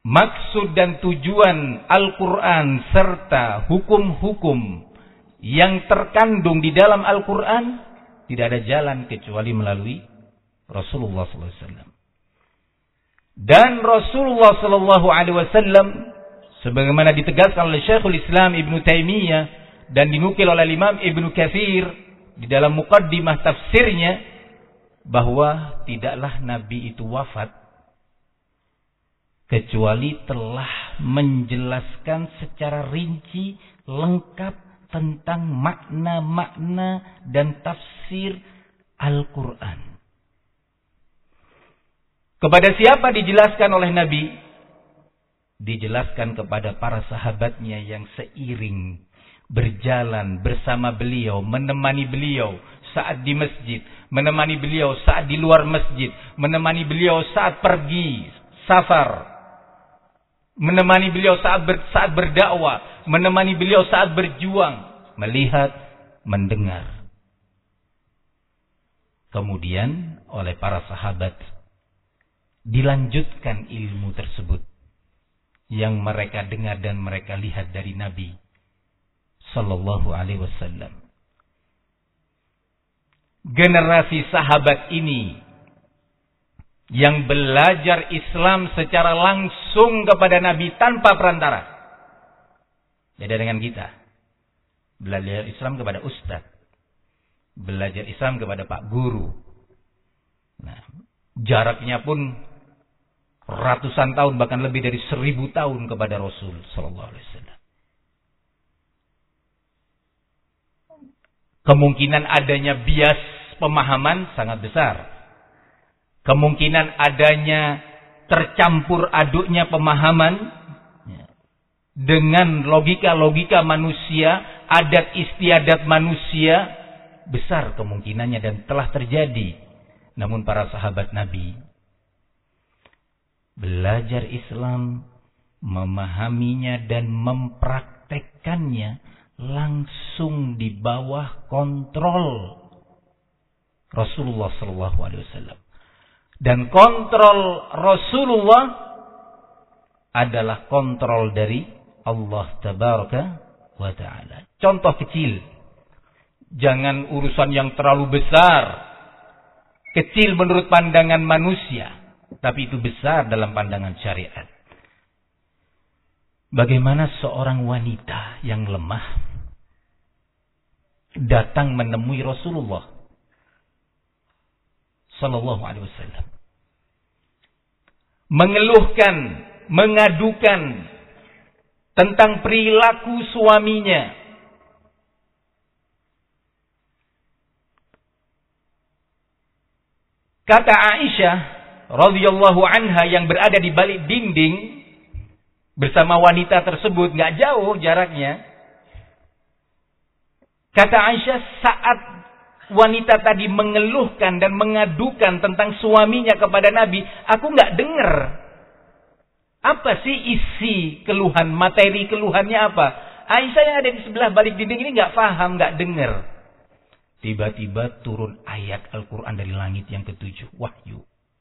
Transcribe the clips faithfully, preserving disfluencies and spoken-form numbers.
maksud dan tujuan Al-Quran serta hukum-hukum yang terkandung di dalam Al-Quran, tidak ada jalan kecuali melalui Rasulullah sallallahu alaihi wasallam. Dan Rasulullah sallallahu alaihi wasallam, sebagaimana ditegaskan oleh Syekhul Islam Ibnu Taimiyah dan dinukil oleh Imam Ibnu Katsir di dalam muqaddimah tafsirnya, bahwa tidaklah Nabi itu wafat kecuali telah menjelaskan secara rinci lengkap tentang makna-makna dan tafsir Al-Quran. Kepada siapa dijelaskan oleh Nabi? Dijelaskan kepada para sahabatnya yang seiring berjalan bersama beliau, menemani beliau saat di masjid, menemani beliau saat di luar masjid, menemani beliau saat pergi safar, menemani beliau saat ber, saat berdakwah, menemani beliau saat berjuang, melihat, mendengar. Kemudian oleh para sahabat dilanjutkan ilmu tersebut yang mereka dengar dan mereka lihat dari Nabi sallallahu alaihi wasallam. Generasi sahabat ini yang belajar Islam secara langsung kepada Nabi tanpa perantara. Beda dengan kita. Belajar Islam kepada ustaz. Belajar Islam kepada pak guru. Nah, jaraknya pun ratusan tahun, bahkan lebih dari seribu tahun kepada Rasul sallallahu alaihi wasallam. Kemungkinan adanya bias pemahaman sangat besar. Kemungkinan adanya tercampur aduknya pemahaman dengan logika-logika manusia, adat istiadat manusia, besar kemungkinannya dan telah terjadi. Namun para sahabat Nabi belajar Islam, memahaminya dan mempraktekkannya langsung di bawah kontrol Rasulullah sallallahu alaihi wasallam. Dan kontrol Rasulullah adalah kontrol dari Allah tabaraka wa taala. Contoh kecil. Jangan urusan yang terlalu besar. Kecil menurut pandangan manusia, tapi itu besar dalam pandangan syariat. Bagaimana seorang wanita yang lemah datang menemui Rasulullah sallallahu alaihi wasallam, mengeluhkan, mengadukan tentang perilaku suaminya. Kata Aisyah radhiyallahu anha yang berada di balik dinding bersama wanita tersebut, nggak jauh jaraknya. Kata Aisyah, saat wanita tadi mengeluhkan dan mengadukan tentang suaminya kepada Nabi, aku nggak dengar. Apa sih isi keluhan, materi keluhannya apa? Aisyah yang ada di sebelah balik dinding ini nggak paham, nggak dengar. Tiba-tiba turun ayat Al-Quran dari langit yang ketujuh, wahyu.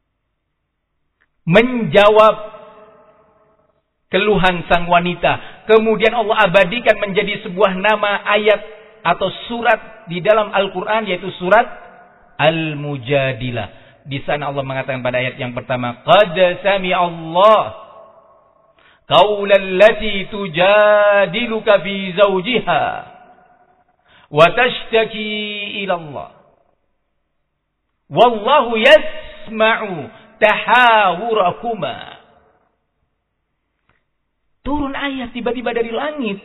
Menjawab keluhan sang wanita. Kemudian Allah abadikan menjadi sebuah nama, ayat atau surat di dalam Al-Quran, yaitu surat Al-Mujadilah. Di sana Allah mengatakan pada ayat yang pertama, Qad sami'a Allah qaulal lati tujadiluka fi zawjiha wa tashtaki ila Allah wallahu yasma'u tahawurakuma. Turun ayat tiba-tiba dari langit.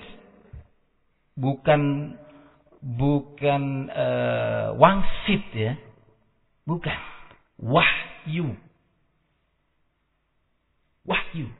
Bukan bukan uh, wangsit ya. Bukan. Wahyu. Wahyu.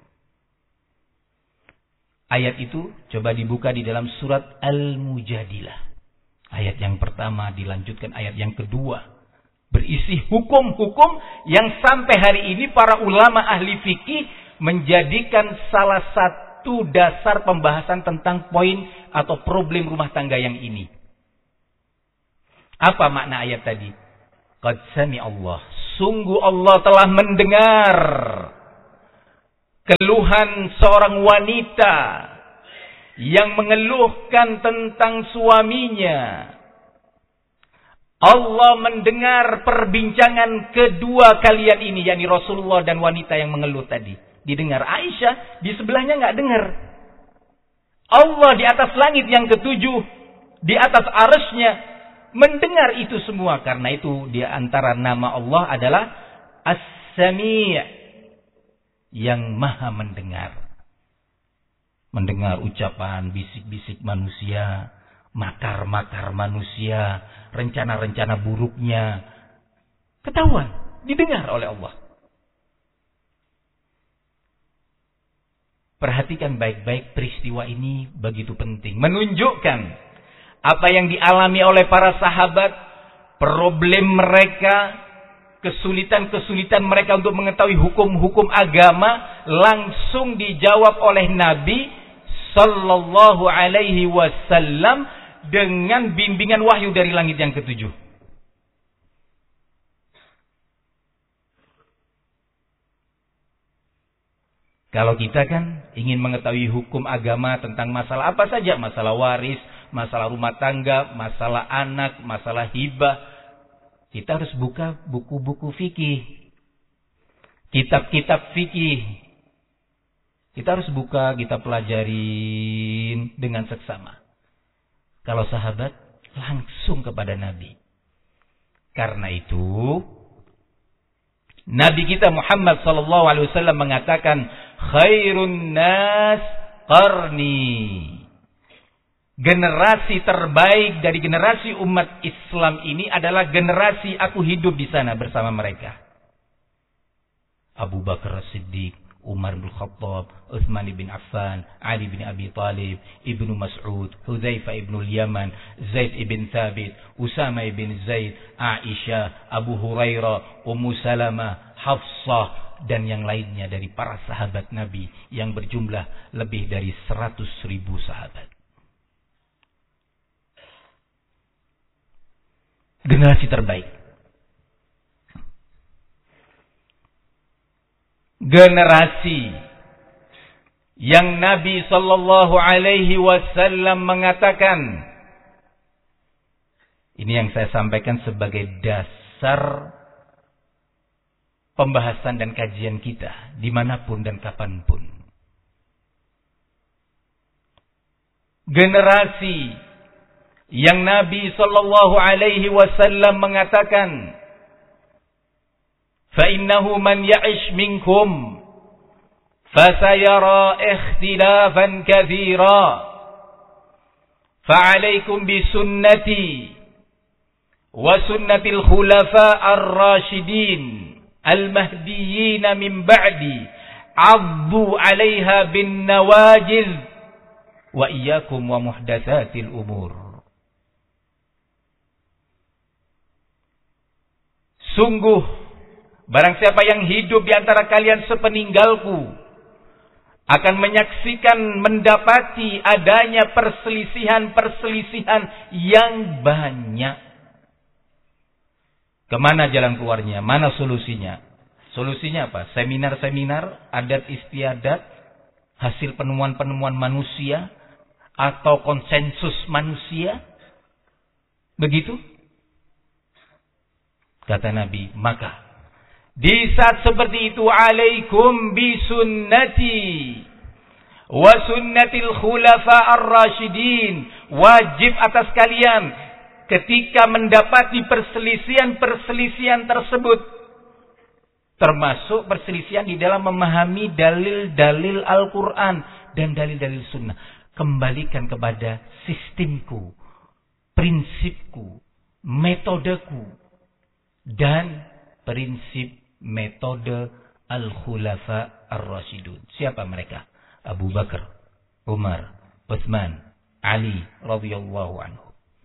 Ayat itu coba dibuka di dalam surat Al-Mujadilah. Ayat yang pertama dilanjutkan ayat yang kedua. Berisi hukum-hukum yang sampai hari ini para ulama ahli fikih menjadikan salah satu dasar pembahasan tentang poin atau problem rumah tangga yang ini. Apa makna ayat tadi? Qad sami Allah. Sungguh Allah telah mendengar keluhan seorang wanita yang mengeluhkan tentang suaminya. Allah mendengar perbincangan kedua kalian ini, yakni Rasulullah dan wanita yang mengeluh tadi. Didengar. Aisyah di sebelahnya nggak dengar. Allah di atas langit yang ketujuh, di atas arsy-Nya, mendengar itu semua. Karena itu di antara nama Allah adalah As-Sami', yang maha mendengar. Mendengar ucapan, bisik-bisik manusia, makar-makar manusia, rencana-rencana buruknya. Ketahuan, didengar oleh Allah. Perhatikan baik-baik peristiwa ini begitu penting. Menunjukkan apa yang dialami oleh para sahabat, problem mereka, kesulitan-kesulitan mereka untuk mengetahui hukum-hukum agama, langsung dijawab oleh Nabi Sallallahu alaihi wasallam dengan bimbingan wahyu dari langit yang ketujuh. Kalau kita kan ingin mengetahui hukum agama tentang masalah apa saja, masalah waris, masalah rumah tangga, masalah anak, masalah hibah, kita harus buka buku-buku fikih, kitab-kitab fikih. Kita harus buka, kita pelajarin dengan seksama. Kalau sahabat, langsung kepada Nabi. Karena itu, Nabi kita Muhammad sallallahu alaihi wasallam mengatakan, khairun nas qarni. Generasi terbaik dari generasi umat Islam ini adalah generasi aku hidup di sana bersama mereka. Abu Bakar As-Siddiq, Umar bin Khattab, Utsman bin Affan, Ali bin Abi Talib, Ibnu Mas'ud, Hudzaifah bin Yaman, Zaid bin Thabit, Usama bin Zaid, Aisyah, Abu Hurairah, Ummu Salamah, Hafsah, dan yang lainnya dari para sahabat Nabi yang berjumlah lebih dari seratus ribu sahabat. Generasi terbaik. Generasi yang Nabi sallallahu alaihi wasallam mengatakan, ini yang saya sampaikan sebagai dasar pembahasan dan kajian kita dimanapun dan kapanpun. Generasi yang Nabi sallallahu alaihi wasallam mengatakan, فَإِنَّهُ مَنْ يَعِشْ مِنْكُمْ فَسَيَرَى اخْتِلَافًا كَثِيرًا فَعَلَيْكُمْ بِسُنَّتِي وَسُنَّةِ الْخُلَفَاءِ الرَّاشِدِينَ الْمَهْدِيِّينَ مِنْ بَعْدِي عَضُّوا عَلَيْهَا بِالنَّوَاجِذِ وَإِيَّاكُمْ وَمُحْدَثَاتِ الْأُمُورِ. Sungguh, barang siapa yang hidup di antara kalian sepeninggalku akan menyaksikan, mendapati adanya perselisihan-perselisihan yang banyak. Kemana jalan keluarnya? Mana solusinya? Solusinya apa? Seminar-seminar, adat istiadat, hasil penemuan-penemuan manusia, atau konsensus manusia? Begitu? Kata Nabi, maka di saat seperti itu, alaikum bisunnati wa sunnatil khulafa ar-rasyidin. Wajib atas kalian ketika mendapati perselisihan-perselisihan tersebut, termasuk perselisihan di dalam memahami dalil-dalil Al-Quran dan dalil-dalil sunnah, kembalikan kepada sistemku, prinsipku, metodeku, dan prinsip metode Al-Khulafa Ar-Rasyidun. Siapa mereka? Abu Bakar, Umar, Utsman, Ali radhiyallahu anhu.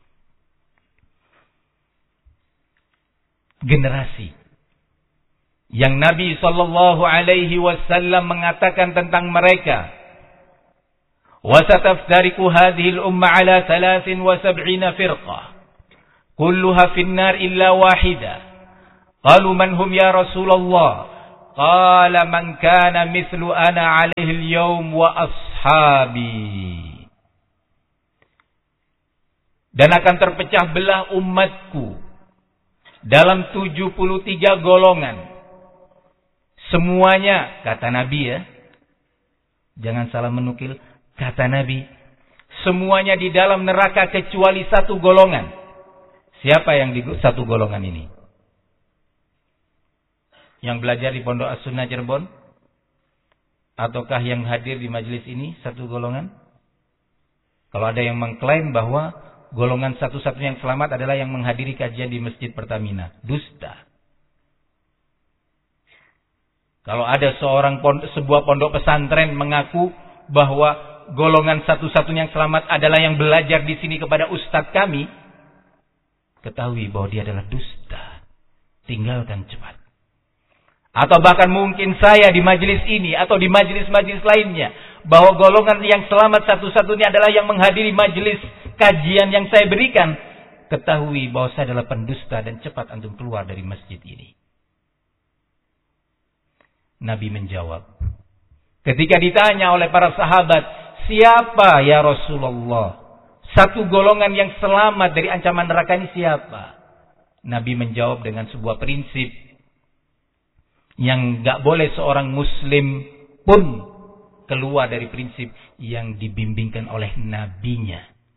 Generasi yang Nabi sallallahu alaihi wasallam mengatakan tentang mereka, wa sataftariqu hadhihi al-umma ala thalathin wa sab'ina firqah kulluha fin nar illa wahidah. Qalu man hum ya Rasulullah? qala man kana mithlu ana alaihi al-yawm wa ashabi. Dan akan terpecah belah umatku dalam tujuh puluh tiga golongan. Semuanya, kata Nabi ya, jangan salah menukil, kata Nabi, semuanya di dalam neraka kecuali satu golongan. Siapa yang di satu golongan ini? Yang belajar di Pondok As-Sunnah Cirebon? Ataukah yang hadir di majelis ini satu golongan? Kalau ada yang mengklaim bahwa golongan satu-satunya yang selamat adalah yang menghadiri kajian di Masjid Pertamina, dusta. Kalau ada seorang pondok, sebuah pondok pesantren mengaku bahwa golongan satu-satunya yang selamat adalah yang belajar di sini kepada ustadz kami, ketahui bahwa dia adalah dusta. Tinggalkan cepat. Atau bahkan mungkin saya di majelis ini atau di majelis-majelis lainnya, bahwa golongan yang selamat satu-satunya adalah yang menghadiri majelis kajian yang saya berikan, ketahui bahwa saya adalah pendusta dan cepat antum keluar dari masjid ini. Nabi menjawab, ketika ditanya oleh para sahabat, siapa ya Rasulullah satu golongan yang selamat dari ancaman neraka ini siapa? Nabi menjawab dengan sebuah prinsip yang gak boleh seorang muslim pun keluar dari prinsip yang dibimbingkan oleh nabinya.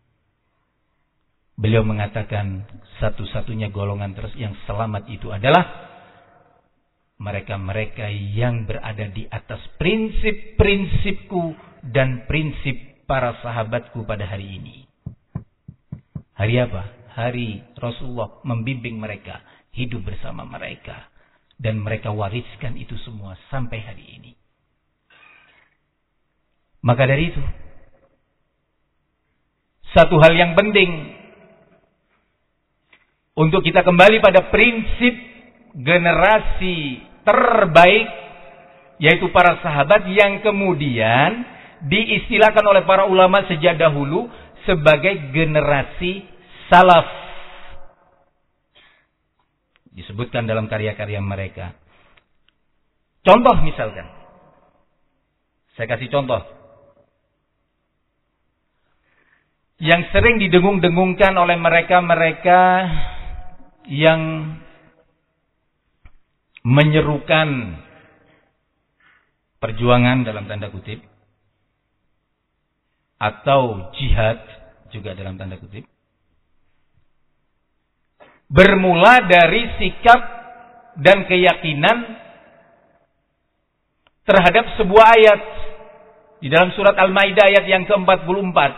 Beliau mengatakan satu-satunya golongan terus yang selamat itu adalah mereka-mereka yang berada di atas prinsip-prinsipku dan prinsip para sahabatku pada hari ini. Hari apa? Hari Rasulullah membimbing mereka, hidup bersama mereka. Dan mereka wariskan itu semua sampai hari ini. Maka dari itu, satu hal yang penting untuk kita kembali pada prinsip generasi terbaik, yaitu para sahabat yang kemudian diistilahkan oleh para ulama sejak dahulu sebagai generasi salaf. Disebutkan dalam karya-karya mereka. Contoh misalkan. Saya kasih contoh. Yang sering didengung-dengungkan oleh mereka-mereka yang menyerukan perjuangan dalam tanda kutip. Atau jihad juga dalam tanda kutip. Bermula dari sikap dan keyakinan terhadap sebuah ayat di dalam surat Al-Maidah ayat yang ke empat puluh empat.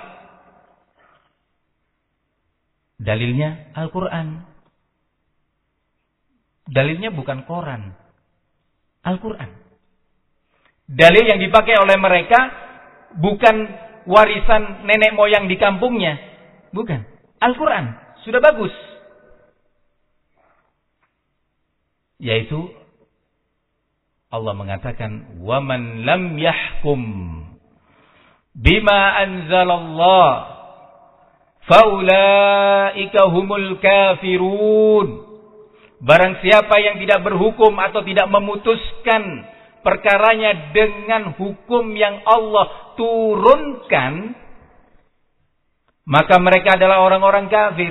Dalilnya Al-Quran. Dalilnya bukan Quran, Al-Quran. Dalil yang dipakai oleh mereka bukan warisan nenek moyang di kampungnya, bukan. Al-Quran sudah bagus. Yaitu Allah mengatakan, "Waman lam yahkum bima anzalallah faulaika humul kafirun." Barang siapa yang tidak berhukum atau tidak memutuskan perkaranya dengan hukum yang Allah turunkan, maka mereka adalah orang-orang kafir.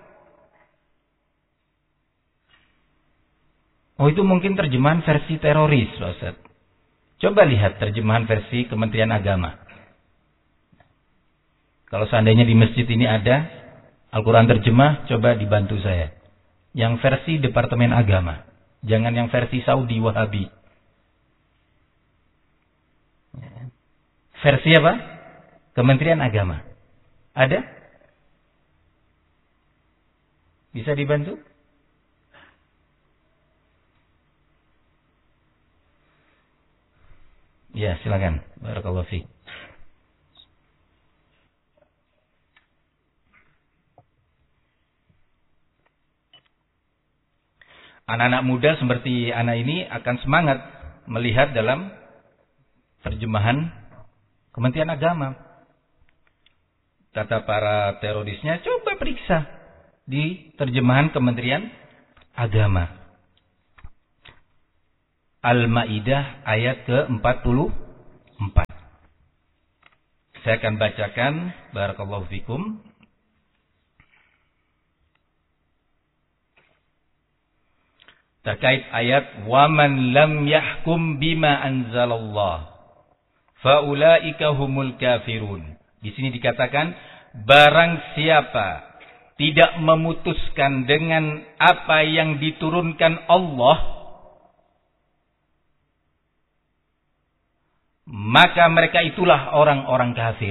Oh, itu mungkin terjemahan versi teroris, Pak Ustaz. Coba lihat terjemahan versi Kementerian Agama. Kalau seandainya di masjid ini ada Al-Quran terjemah, coba dibantu saya. Yang versi Departemen Agama. Jangan yang versi Saudi Wahabi. Versi apa? Kementerian Agama. Ada? Bisa dibantu? Ya, silakan. Barakallahu fiik. Anak-anak muda seperti anak ini akan semangat melihat dalam terjemahan Kementerian Agama. Kata para terorisnya, coba periksa di terjemahan Kementerian Agama. Al-Maidah ayat ke empat puluh empat. Saya akan bacakan, barakallahu fikum. Terkait ayat waman lam yahkum bima anzalallah faulaika humul kafirun. Di sini dikatakan barang siapa tidak memutuskan dengan apa yang diturunkan Allah, maka mereka itulah orang-orang kafir.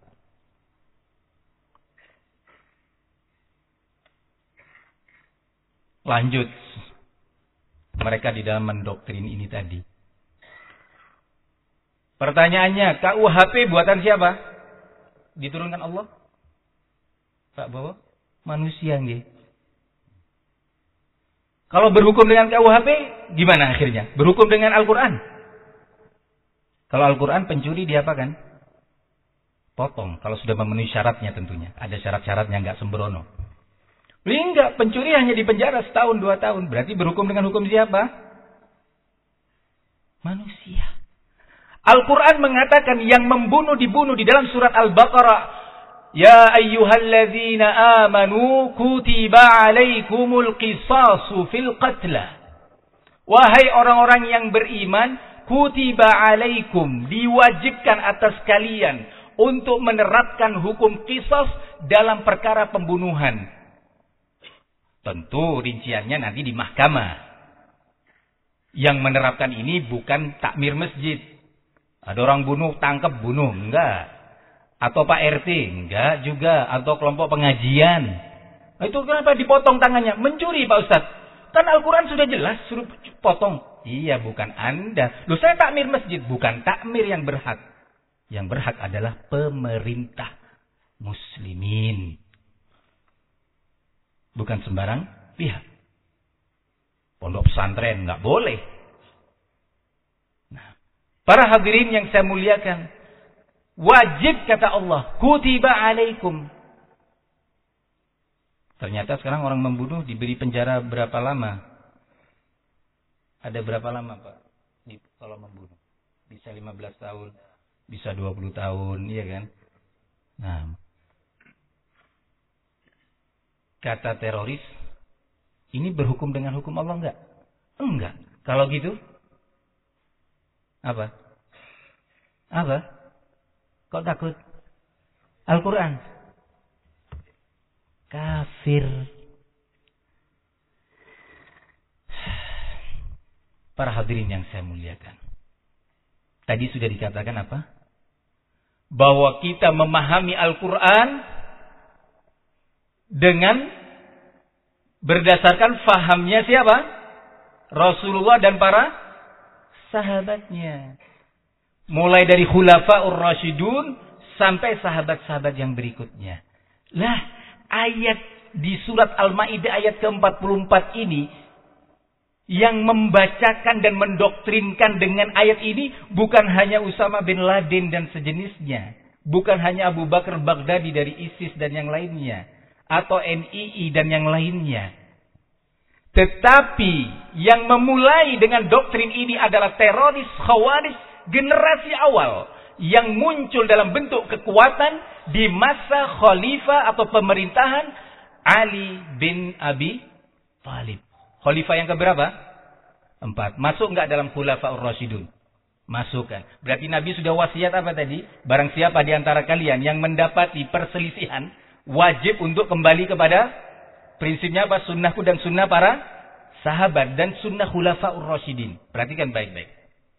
Lanjut. Mereka di dalam mendoktrin ini tadi. Pertanyaannya, K U H P buatan siapa? Diturunkan Allah? Pak Bawa? Manusia nggih. Kalau berhukum dengan K U H P, gimana akhirnya? Berhukum dengan Al-Quran? Kalau Al-Quran pencuri diapakan? Potong. Kalau sudah memenuhi syaratnya tentunya. Ada syarat-syaratnya, nggak sembrono. Enggak, pencuri hanya dipenjara setahun dua tahun. Berarti berhukum dengan hukum siapa? Manusia. Al-Quran mengatakan yang membunuh dibunuh di dalam surat Al-Baqarah. Ya ayyuhalladzina amanu kutiba alaikumul qisasu fil qatla. Wahai orang-orang yang beriman, kutiba alaikum, diwajibkan atas kalian untuk menerapkan hukum qisas dalam perkara pembunuhan. Tentu rinciannya nanti di mahkamah. Yang menerapkan ini bukan takmir masjid. Ada orang bunuh, tangkap, bunuh. Enggak. Atau Pak R T. Enggak juga. Atau kelompok pengajian. Nah, itu kenapa dipotong tangannya? Mencuri Pak Ustadz. Kan Al-Quran sudah jelas suruh potong. Iya, bukan Anda. Loh, saya takmir masjid. Bukan takmir yang berhak. Yang berhak adalah pemerintah muslimin. Bukan sembarang pihak. Pondok pesantren nggak boleh. Nah, para hadirin yang saya muliakan, wajib kata Allah, kutiba alaikum. Ternyata sekarang orang membunuh diberi penjara berapa lama? Ada berapa lama Pak? Kalau membunuh bisa lima belas tahun, bisa dua puluh tahun, iya kan? Nah, kata teroris, ini berhukum dengan hukum Allah enggak? Enggak. Kalau gitu, apa? Apa? Kok takut? Al-Quran. Kafir. Para hadirin yang saya muliakan. Tadi sudah dikatakan apa? Bahwa kita memahami Al-Quran dengan berdasarkan fahamnya siapa? Rasulullah dan para sahabatnya. Mulai dari Khulafaur Rasyidun sampai sahabat-sahabat yang berikutnya. Lah, ayat di surat Al-Maidah ayat ke empat puluh empat ini yang membacakan dan mendoktrinkan dengan ayat ini bukan hanya Usama bin Laden dan sejenisnya, bukan hanya Abu Bakar Baghdadi dari ISIS dan yang lainnya, atau N I I dan yang lainnya. Tetapi yang memulai dengan doktrin ini adalah teroris Khawarij generasi awal yang muncul dalam bentuk kekuatan di masa khalifah atau pemerintahan Ali bin Abi Thalib. Khalifah yang keberapa? Empat. Masuk enggak dalam Khulafaur Rasyidun? Masukkan. Berarti Nabi sudah wasiat apa tadi? Barang siapa di antara kalian yang mendapati perselisihan, wajib untuk kembali kepada prinsipnya apa? Sunnahku dan sunnah para sahabat dan sunnah Khulafaur Rasyidin. Perhatikan baik-baik.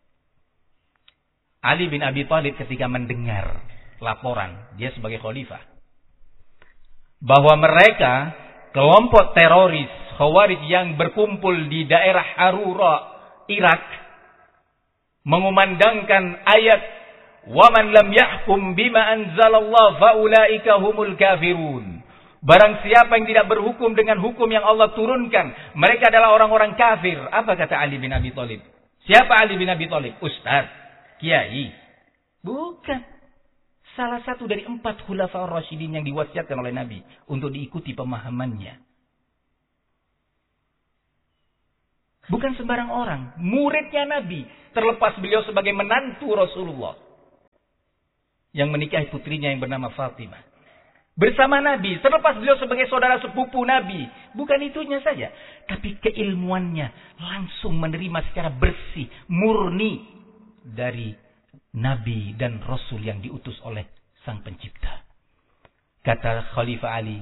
Ali bin Abi Thalib ketika mendengar laporan, dia sebagai khalifah, bahwa mereka kelompok teroris Khawarij yang berkumpul di daerah Harura, Irak, mengumandangkan ayat وَمَنْ لَمْ يَحْكُمْ بِمَا أَنْزَلَ اللَّهُ فَأُولَئِكَ هُمُ الْكَافِرُونَ. Barang siapa yang tidak berhukum dengan hukum yang Allah turunkan, mereka adalah orang-orang kafir. Apa kata Ali bin Abi Thalib? Siapa Ali bin Abi Thalib? Ustaz, kiai? Bukan. Salah satu dari empat Khulafaur Rasyidin yang diwasiatkan oleh Nabi untuk diikuti pemahamannya. Bukan sembarang orang. Muridnya Nabi. Terlepas beliau sebagai menantu Rasulullah. Yang menikahi putrinya yang bernama Fatimah. Bersama Nabi. Terlepas beliau sebagai saudara sepupu Nabi. Bukan itunya saja. Tapi keilmuannya langsung menerima secara bersih. Murni. Dari Nabi dan Rasul yang diutus oleh Sang Pencipta. Kata Khalifah Ali.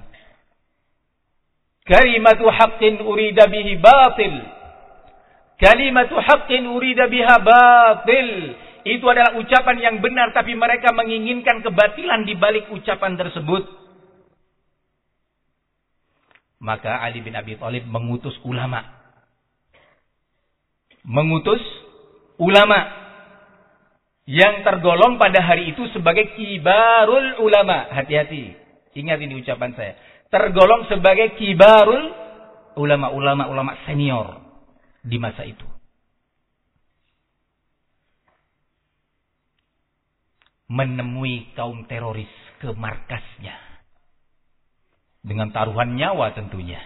Kalimatu haqqin urida bihi batil. Kalimatu haqqin urida biha batil. Itu adalah ucapan yang benar, tapi mereka menginginkan kebatilan di balik ucapan tersebut. Maka Ali bin Abi Thalib mengutus ulama. Mengutus ulama. Yang tergolong pada hari itu sebagai kibarul ulama. Hati-hati. Ingat ini ucapan saya. Tergolong sebagai kibarul ulama. Ulama-ulama senior. Di masa itu. Menemui kaum teroris ke markasnya. Dengan taruhan nyawa tentunya.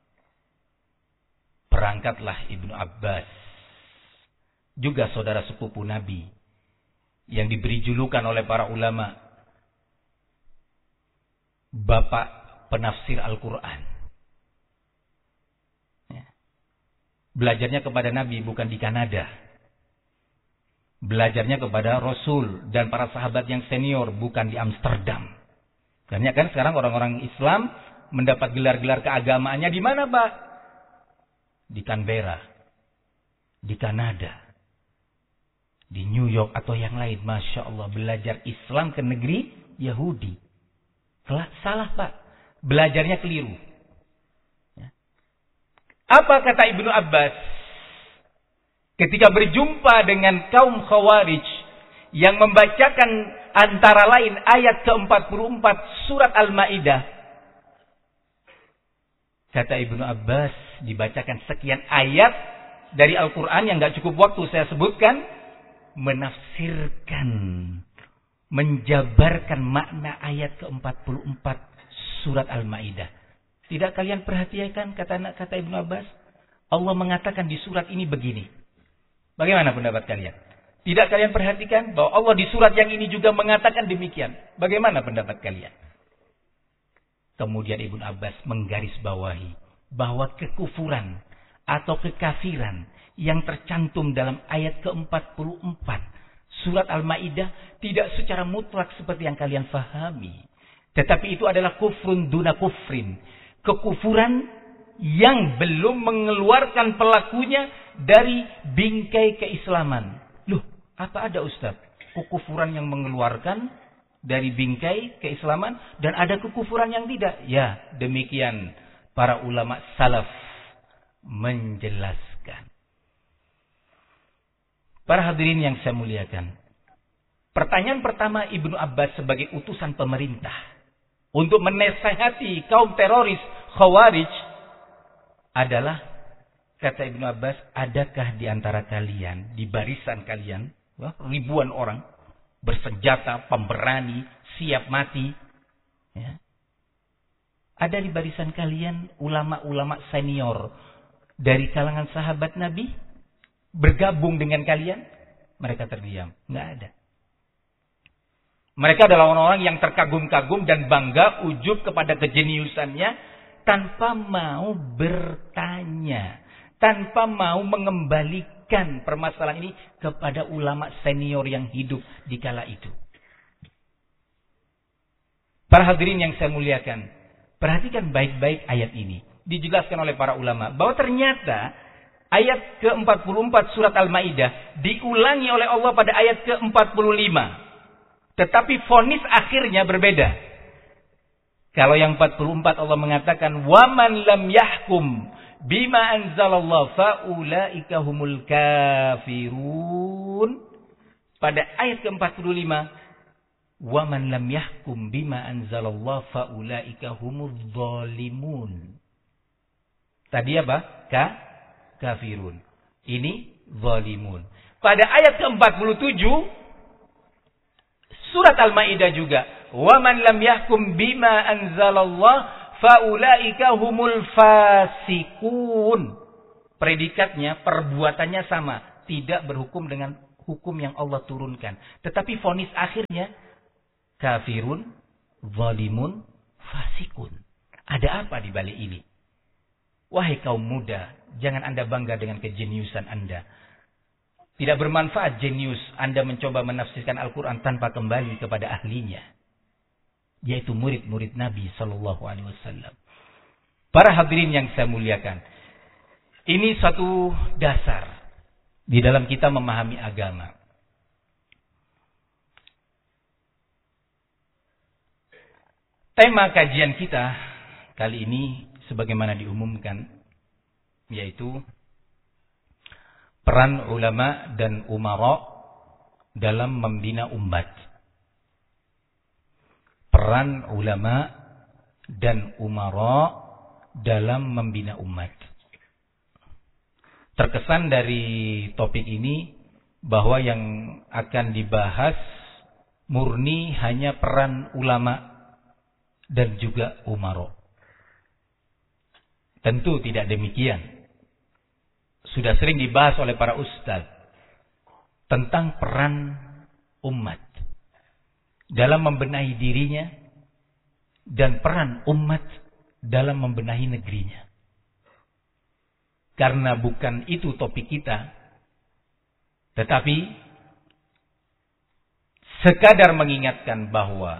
Berangkatlah Ibnu Abbas. Juga saudara sepupu Nabi. Yang diberi julukan oleh para ulama. Bapak penafsir Al-Quran. Belajarnya kepada Nabi bukan di Kanada. Belajarnya kepada Rasul dan para sahabat yang senior bukan di Amsterdam. Karena kan sekarang orang-orang Islam mendapat gelar-gelar keagamaannya di mana, Pak? Di Canberra. Di Kanada. Di New York atau yang lain. Masya Allah, belajar Islam ke negeri Yahudi. Salah, Pak. Belajarnya keliru. Apa kata Ibnu Abbas? Ketika berjumpa dengan kaum Khawarij yang membacakan antara lain ayat ke empat puluh empat surat Al-Maidah. Kata Ibnu Abbas, dibacakan sekian ayat dari Al-Quran yang gak cukup waktu saya sebutkan. Menafsirkan, menjabarkan makna ayat ke empat puluh empat surat Al-Maidah. Tidak kalian perhatikan kata kata Ibnu Abbas? Allah mengatakan di surat ini begini. Bagaimana pendapat kalian? Tidak kalian perhatikan bahwa Allah di surat yang ini juga mengatakan demikian? Bagaimana pendapat kalian? Kemudian Ibnu Abbas menggarisbawahi bahwa kekufuran atau kekafiran yang tercantum dalam ayat ke empat puluh empat surat Al-Maidah tidak secara mutlak seperti yang kalian fahami. Tetapi itu adalah kufrun duna kufrin. Kekufuran yang belum mengeluarkan pelakunya dari bingkai keislaman. Loh, apa ada Ustaz? Kekufuran yang mengeluarkan dari bingkai keislaman dan ada kekufuran yang tidak? Ya, demikian para ulama salaf menjelaskan. Para hadirin yang saya muliakan. Pertanyaan pertama Ibnu Abbas sebagai utusan pemerintah. Untuk menasihati kaum teroris Khawarij adalah, kata Ibnu Abbas, adakah di antara kalian, di barisan kalian, ribuan orang, bersenjata, pemberani, siap mati. Ya. Ada di barisan kalian ulama-ulama senior dari kalangan sahabat Nabi bergabung dengan kalian? Mereka terdiam. Nggak ada. Mereka adalah orang-orang yang terkagum-kagum dan bangga ujub kepada kejeniusannya tanpa mau bertanya. Tanpa mau mengembalikan permasalahan ini kepada ulama senior yang hidup di kala itu. Para hadirin yang saya muliakan, perhatikan baik-baik ayat ini. Dijelaskan oleh para ulama bahwa ternyata ayat ke empat puluh empat surat Al-Maidah diulangi oleh Allah pada ayat ke empat puluh lima. Tetapi vonis akhirnya berbeda. Kalau yang empat puluh empat Allah mengatakan waman lam yahkum bima anzalallah faulaika humul kafirun. Pada ayat ke empat puluh lima waman lam yahkum bima anzalallah faulaika humul zalimun. Tadi apa? Ka kafirun. Ini zalimun. Pada ayat ke empat puluh tujuh surat Al-Maidah juga, "Waman lam yahkum bima anzalallah faulaika humul fasikun." predikatnya, perbuatannya sama, tidak berhukum dengan hukum yang Allah turunkan. Tetapi vonis akhirnya kafirun, zalimun, fasikun. Ada apa di balik ini? Wahai kaum muda, jangan Anda bangga dengan kejeniusan Anda. Tidak bermanfaat jenius Anda mencoba menafsirkan Al-Quran tanpa kembali kepada ahlinya, yaitu murid-murid Nabi Sallallahu Alaihi Wasallam. Para hadirin yang saya muliakan, ini satu dasar di dalam kita memahami agama. Tema kajian kita kali ini sebagaimana diumumkan, yaitu peran ulama dan umara dalam membina umat. Peran ulama dan umara dalam membina umat. Terkesan dari topik ini bahwa yang akan dibahas murni hanya peran ulama dan juga umara. Tentu tidak demikian. Sudah sering dibahas oleh para ustaz tentang peran umat dalam membenahi dirinya dan peran umat dalam membenahi negerinya. Karena bukan itu topik kita, tetapi sekadar mengingatkan bahwa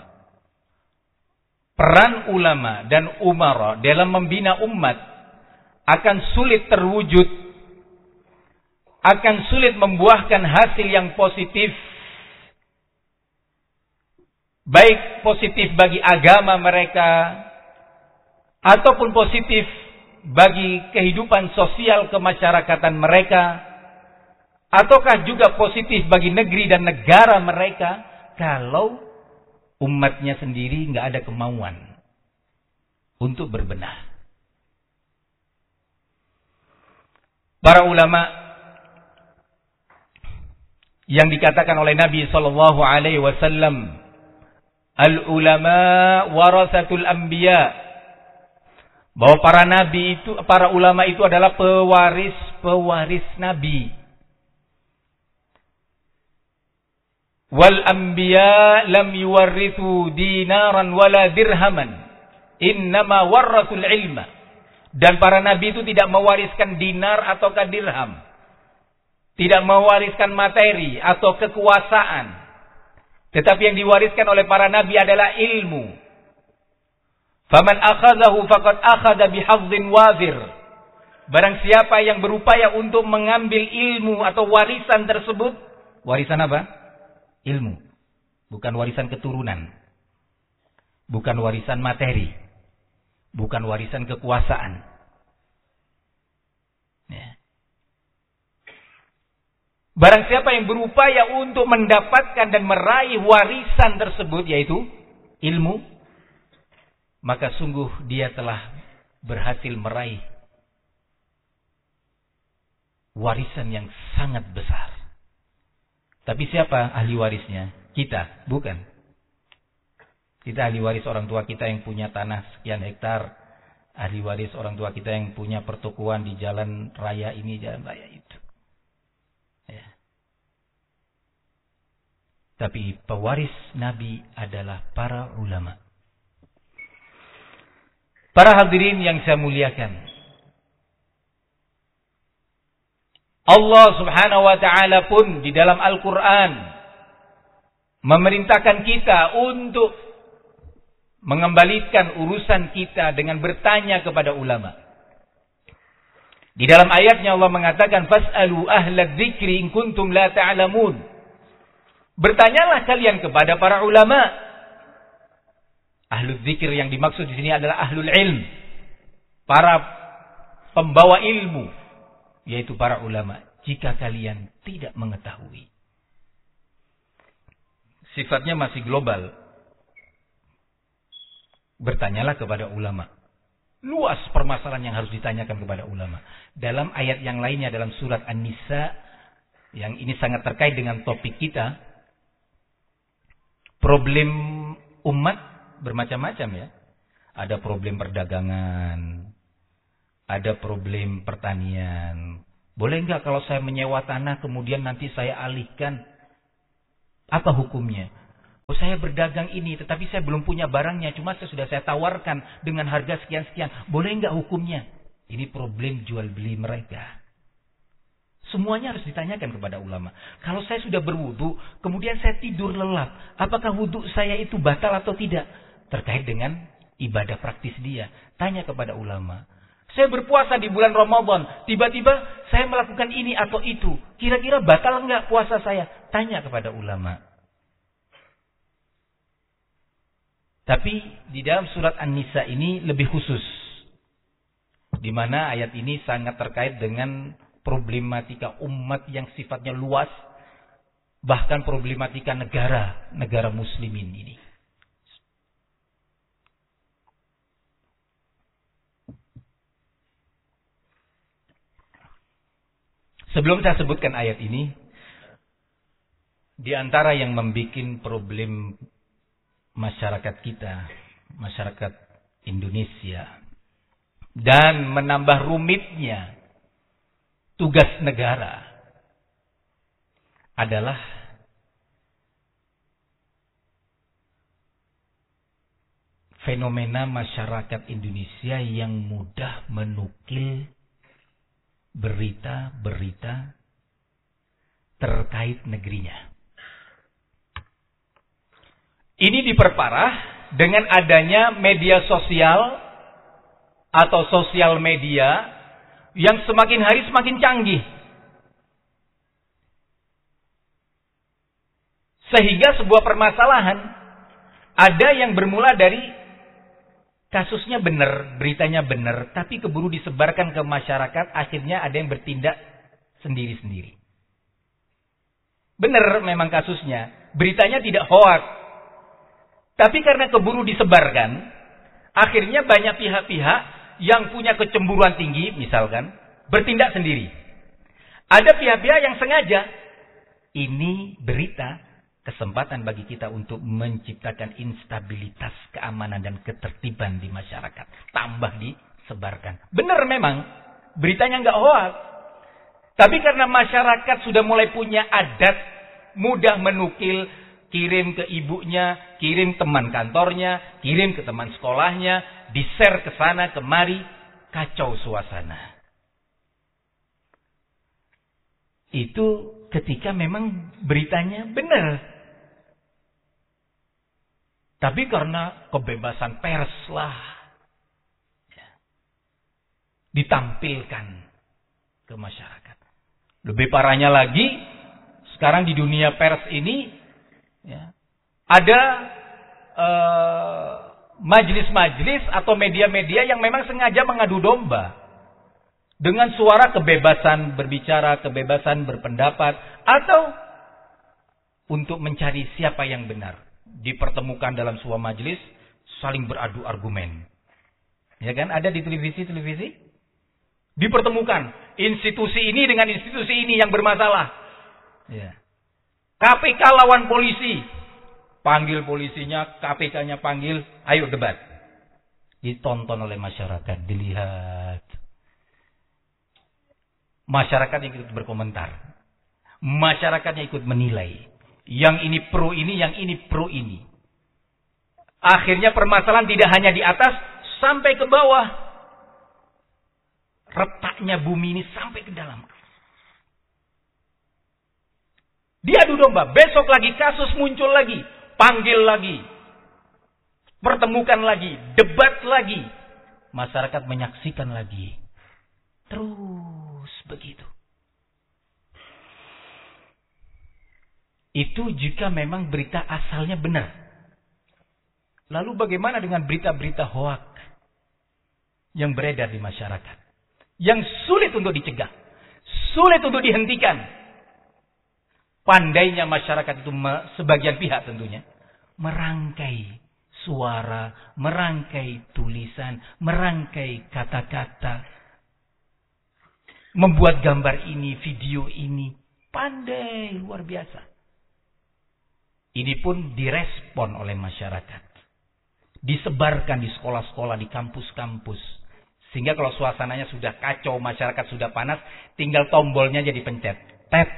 peran ulama dan umara dalam membina umat akan sulit terwujud, akan sulit membuahkan hasil yang positif, baik positif bagi agama mereka ataupun positif bagi kehidupan sosial kemasyarakatan mereka, ataukah juga positif bagi negeri dan negara mereka, kalau umatnya sendiri nggak ada kemauan untuk berbenah. Para ulama yang dikatakan oleh Nabi Sallallahu Alaihi Wasallam, al-ulama warasatul anbiya, bahwa para nabi itu, para ulama itu adalah pewaris-pewaris nabi. Wal anbiya lam yuwarrithu dinaran wala dirhaman, innama warrasul ilma. Dan para nabi itu tidak mewariskan dinar ataukah dirham, tidak mewariskan materi atau kekuasaan, tetapi yang diwariskan oleh para nabi adalah ilmu. Faman akhadahu faqad akhadha bihazzin wazir. Barang siapa yang berupaya untuk mengambil ilmu atau warisan tersebut, warisan apa? Ilmu. Bukan warisan keturunan. Bukan warisan materi. Bukan warisan kekuasaan. Ya. Barang siapa yang berupaya untuk mendapatkan dan meraih warisan tersebut, yaitu ilmu, maka sungguh dia telah berhasil meraih warisan yang sangat besar. Tapi siapa ahli warisnya? Kita, bukan. Kita ahli waris orang tua kita yang punya tanah sekian hektar, ahli waris orang tua kita yang punya pertokoan di jalan raya ini, jalan raya itu. Ya. Tapi pewaris Nabi adalah para ulama. Para hadirin yang saya muliakan, Allah Subhanahu wa taala pun di dalam Al-Qur'an memerintahkan kita untuk mengembalikan urusan kita dengan bertanya kepada ulama. Di dalam ayatnya Allah mengatakan, fas'alu ahla dzikri in kuntum la ta'lamun. Bertanyalah kalian kepada para ulama. Ahlul dzikir yang dimaksud di sini adalah ahlul ilm, para pembawa ilmu, yaitu para ulama. Jika kalian tidak mengetahui, sifatnya masih global. Bertanyalah kepada ulama. Luas permasalahan yang harus ditanyakan kepada ulama. Dalam ayat yang lainnya dalam surat An-Nisa, yang ini sangat terkait dengan topik kita, problem umat bermacam-macam ya. Ada problem perdagangan, ada problem pertanian. Boleh nggak kalau saya menyewa tanah kemudian nanti saya alihkan? Apa hukumnya? Oh, saya berdagang ini tetapi saya belum punya barangnya, cuma saya sudah saya tawarkan dengan harga sekian-sekian. Boleh nggak hukumnya? Ini problem jual beli mereka. Semuanya harus ditanyakan kepada ulama. Kalau saya sudah berwudu, kemudian saya tidur lelap, apakah wudu saya itu batal atau tidak? Terkait dengan ibadah praktis dia. Tanya kepada ulama. Saya berpuasa di bulan Ramadan, tiba-tiba saya melakukan ini atau itu. Kira-kira batal enggak puasa saya? Tanya kepada ulama. Tapi di dalam surat An-Nisa ini lebih khusus. Di mana ayat ini sangat terkait dengan problematika umat yang sifatnya luas. Bahkan problematika negara, negara muslimin ini. Sebelum saya sebutkan ayat ini, di antara yang membuat problem masyarakat kita, masyarakat Indonesia, dan menambah rumitnya tugas negara adalah fenomena masyarakat Indonesia yang mudah menukil berita-berita terkait negerinya. Ini diperparah dengan adanya media sosial atau sosial media yang semakin hari semakin canggih. Sehingga sebuah permasalahan ada yang bermula dari kasusnya benar, beritanya benar, tapi keburu disebarkan ke masyarakat, akhirnya ada yang bertindak sendiri-sendiri. Benar memang kasusnya, beritanya tidak hoak. Tapi karena keburu disebarkan, akhirnya banyak pihak-pihak yang punya kecemburuan tinggi, misalkan, bertindak sendiri. Ada pihak-pihak yang sengaja, ini berita, kesempatan bagi kita untuk menciptakan instabilitas, keamanan, dan ketertiban di masyarakat. Tambah disebarkan. Benar memang, beritanya nggak hoak. Tapi karena masyarakat sudah mulai punya adat, mudah menukil, kirim ke ibunya, kirim teman kantornya, kirim ke teman sekolahnya, di-share ke sana, kemari, kacau suasana. Itu ketika memang beritanya benar. Tapi karena kebebasan pers lah, ya, ditampilkan ke masyarakat. Lebih parahnya lagi, sekarang di dunia pers ini, ya, ada uh, majelis-majelis atau media-media yang memang sengaja mengadu domba dengan suara kebebasan berbicara, kebebasan berpendapat, atau untuk mencari siapa yang benar. Dipertemukan dalam sebuah majelis, saling beradu argumen. Ya kan? Ada di televisi-televisi. Dipertemukan institusi ini dengan institusi ini yang bermasalah. Ya. K P K lawan polisi. Panggil polisinya, K P K-nya panggil, ayo debat. Ditonton oleh masyarakat, dilihat. Masyarakat yang ikut berkomentar. Masyarakatnya ikut menilai. Yang ini pro ini, yang ini pro ini. Akhirnya permasalahan tidak hanya di atas, sampai ke bawah. Retaknya bumi ini sampai ke dalam. Diadu domba. Besok lagi kasus muncul lagi. Panggil lagi. Pertemukan lagi. Debat lagi. Masyarakat menyaksikan lagi. Terus begitu. Itu jika memang berita asalnya benar. Lalu bagaimana dengan berita-berita hoak yang beredar di masyarakat? Yang sulit untuk dicegah. Sulit untuk dihentikan. Pandainya masyarakat itu, sebagian pihak tentunya, merangkai suara, merangkai tulisan, merangkai kata-kata. Membuat gambar ini, video ini. Pandai, luar biasa. Ini pun direspon oleh masyarakat. Disebarkan di sekolah-sekolah, di kampus-kampus. Sehingga kalau suasananya sudah kacau, masyarakat sudah panas, tinggal tombolnya jadi pencet. Tet.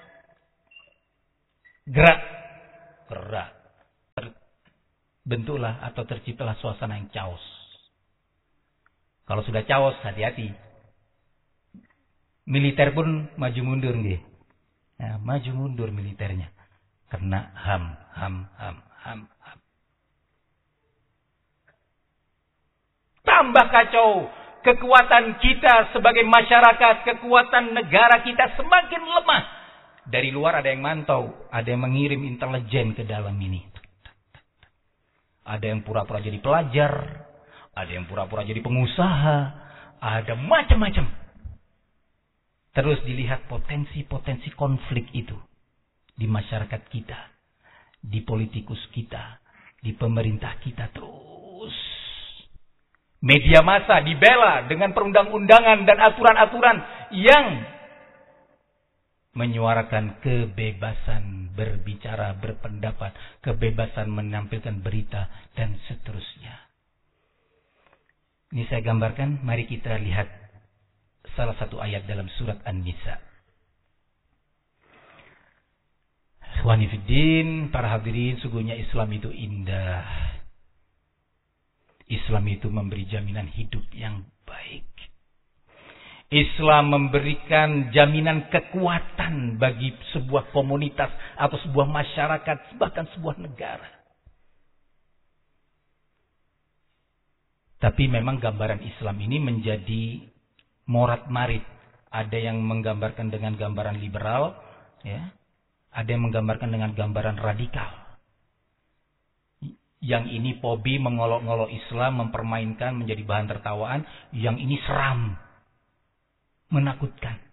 Gerak. Gerak. Bentuklah atau terciptalah suasana yang chaos. Kalau sudah chaos, hati-hati. Militer pun maju mundur nggih. Nah, maju mundur militernya. Kena ham, ham, ham, ham, ham. Tambah kacau. Kekuatan kita sebagai masyarakat, kekuatan negara kita semakin lemah. Dari luar ada yang mantau, ada yang mengirim intelijen ke dalam ini. Ada yang pura-pura jadi pelajar, ada yang pura-pura jadi pengusaha, ada macam-macam. Terus dilihat potensi-potensi konflik itu di masyarakat kita, di politikus kita, di pemerintah kita terus. Media massa dibela dengan perundang-undangan dan aturan-aturan yang menyuarakan kebebasan berbicara, berpendapat, kebebasan menampilkan berita, dan seterusnya. Ini saya gambarkan, mari kita lihat salah satu ayat dalam surat An-Nisa. Ikhwani fiddin, para hadirin, sungguhnya Islam itu indah. Islam itu memberi jaminan hidup yang baik. Islam memberikan jaminan kekuatan bagi sebuah komunitas atau sebuah masyarakat, bahkan sebuah negara. Tapi memang gambaran Islam ini menjadi morat-marit. Ada yang menggambarkan dengan gambaran liberal, ya. Ada yang menggambarkan dengan gambaran radikal. Yang ini pobi mengolok-ngolok Islam, mempermainkan menjadi bahan tertawaan. Yang ini seram, menakutkan.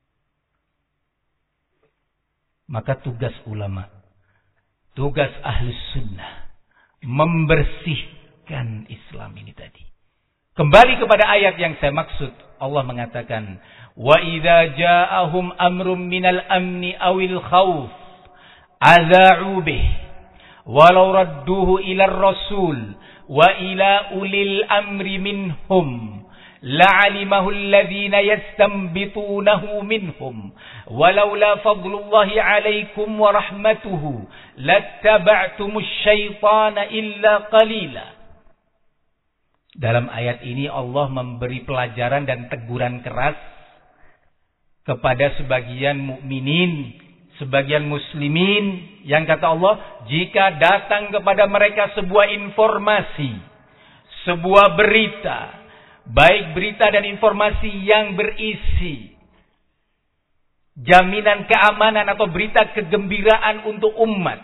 Maka tugas ulama, tugas ahlus sunnah, membersihkan Islam ini tadi. Kembali kepada ayat yang saya maksud. Allah mengatakan, wa idza ja'ahum amrum minal amni awil khawf adza'u bih walau radduhu ila rasul wa ila ulil amri minhum la'alimahu alladhina yastanbitunahu minhum walaula fadlullahi 'alaikum wa rahmatuhu lattaba'tumus syaitana illa qalila. Dalam ayat ini Allah memberi pelajaran dan teguran keras kepada sebagian mukminin, sebagian muslimin yang kata Allah, jika datang kepada mereka sebuah informasi, sebuah berita, baik berita dan informasi yang berisi jaminan keamanan atau berita kegembiraan untuk umat,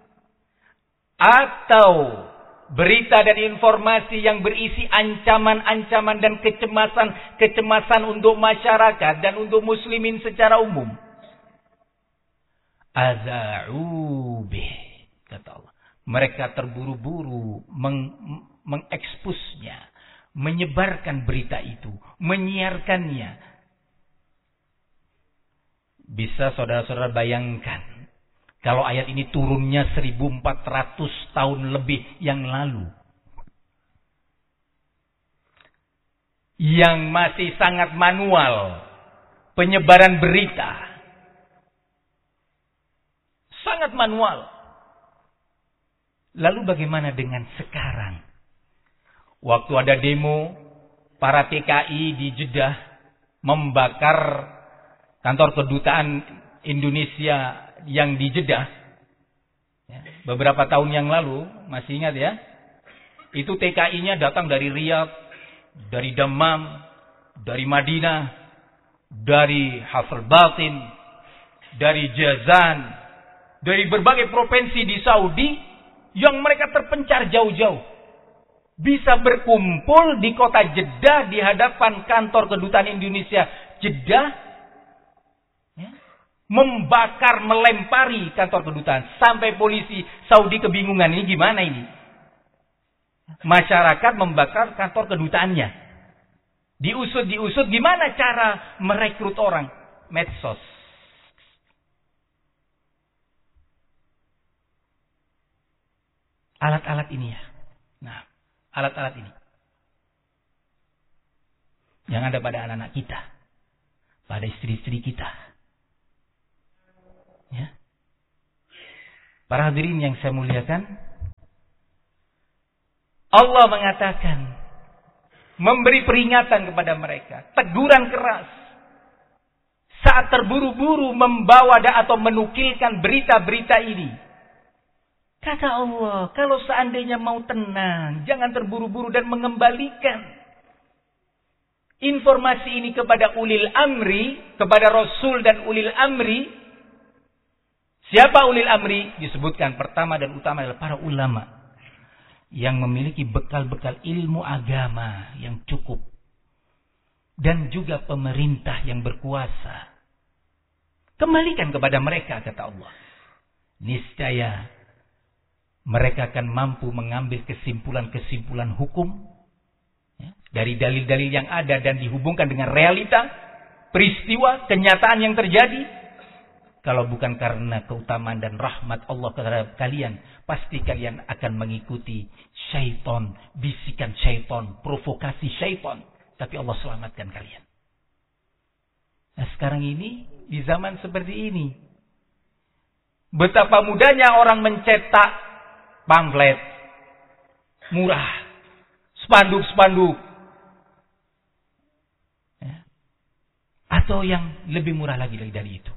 atau berita dan informasi yang berisi ancaman-ancaman dan kecemasan-kecemasan untuk masyarakat dan untuk muslimin secara umum, adza'u bih, kata Allah, mereka terburu-buru meng, mengekspusnya, menyebarkan berita itu, menyiarkannya. Bisa saudara-saudara bayangkan kalau ayat ini turunnya seribu empat ratus tahun lebih yang lalu, yang masih sangat manual penyebaran berita, sangat manual. Lalu bagaimana dengan sekarang? Waktu ada demo, para T K I di Jeddah membakar kantor kedutaan Indonesia yang di Jeddah, ya, beberapa tahun yang lalu, masih ingat ya? Itu T K I-nya datang dari Riyadh, dari Dammam, dari Madinah, dari Hafr Batin, dari Jazan, dari berbagai provinsi di Saudi yang mereka terpencar jauh-jauh. Bisa berkumpul di kota Jeddah di hadapan kantor kedutaan Indonesia Jeddah, membakar, melempari kantor kedutaan. Sampai polisi Saudi kebingungan, ini gimana ini? Masyarakat membakar kantor kedutaannya. Diusut, diusut, gimana cara merekrut orang? Medsos. Alat-alat ini ya. Nah, alat-alat ini. yang ada pada anak-anak kita, pada istri-istri kita. Ya. Para hadirin yang saya muliakan, Allah mengatakan, memberi peringatan kepada mereka, teguran keras saat terburu-buru membawa atau menukilkan berita-berita ini. Kata Allah, kalau seandainya mau tenang, jangan terburu-buru dan mengembalikan informasi ini kepada ulil amri, kepada Rasul dan ulil amri. Siapa ulil amri? Disebutkan pertama dan utama adalah para ulama yang memiliki bekal-bekal ilmu agama yang cukup. Dan juga pemerintah yang berkuasa. Kembalikan kepada mereka, kata Allah. Niscaya mereka akan mampu mengambil kesimpulan-kesimpulan hukum ya, dari dalil-dalil yang ada dan dihubungkan dengan realita, peristiwa, kenyataan yang terjadi. Kalau bukan karena keutamaan dan rahmat Allah terhadap kalian, pasti kalian akan mengikuti syaitan, bisikan syaitan, provokasi syaitan. Tapi Allah selamatkan kalian. Nah sekarang ini, di zaman seperti ini, betapa mudahnya orang mencetak pamflet murah, spanduk-spanduk, ya. Atau yang lebih murah lagi dari itu.